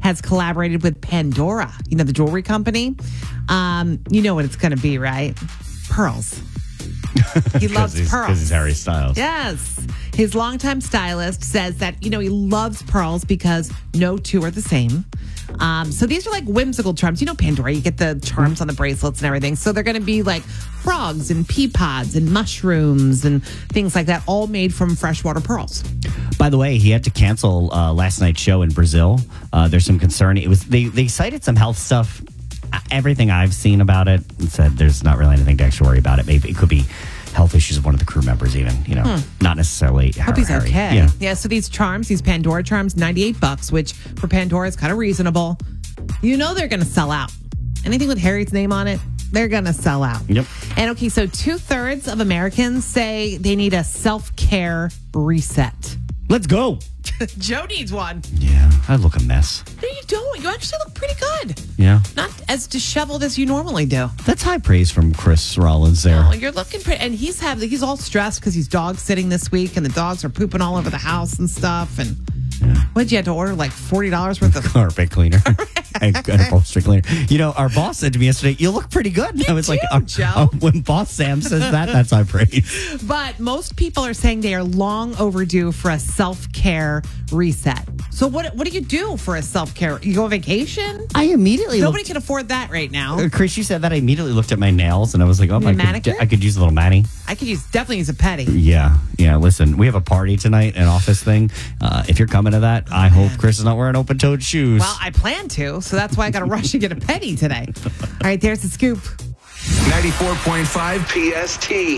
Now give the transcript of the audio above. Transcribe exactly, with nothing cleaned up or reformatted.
has collaborated with Pandora, you know, the jewelry company. Um, you know what it's going to be, right? Pearls. He loves he's, pearls. Because he's Harry Styles. Yes. His longtime stylist says that, you know, he loves pearls because no two are the same. Um, so these are like whimsical charms. You know, Pandora, you get the charms on the bracelets and everything. So they're going to be like frogs and pea pods and mushrooms and things like that, all made from freshwater pearls. By the way, he had to cancel uh, last night's show in Brazil. Uh, there's some concern. It was they, they cited some health stuff. Everything I've seen about it said there's not really anything to actually worry about it. Maybe it could be health issues of one of the crew members, even, you know, hmm. not necessarily. Hope he's Harry. okay. Yeah. yeah. So these charms, these Pandora charms, ninety-eight bucks, which for Pandora is kind of reasonable. You know they're going to sell out. Anything with Harry's name on it, they're going to sell out. Yep. And okay, so two thirds of Americans say they need a self-care reset. Let's go. Joe needs one. Yeah, I look a mess. No, you don't. You actually look pretty good. Yeah. Not as disheveled as you normally do. That's high praise from Chris Rollins there. No, you're looking pretty. And he's having, he's all stressed because he's dog sitting this week and the dogs are pooping all over the house and stuff. And yeah. What'd you have to order? Like forty dollars worth of carpet cleaner and upholstery cleaner. You know, our boss said to me yesterday, "You look pretty good." You I was do, like, uh, Joe. Uh, when Boss Sam says that, that's high praise. But most people are saying they are long overdue for a self-care reset. So what what do you do for a self-care? You go on vacation? I immediately Nobody looked, can afford that right now. uh, Chris, you said that. I immediately looked at my nails and I was like, "Oh, Your I manicure? could, I could use a little mani." I could use definitely use a petty. Yeah, yeah. Listen, we have a party tonight, an office thing. Uh, if you're coming to that, I hope Chris is not wearing open-toed shoes. Well, I plan to, so that's why I got to rush to get a petty today. All right, there's the scoop. ninety-four point five P S T.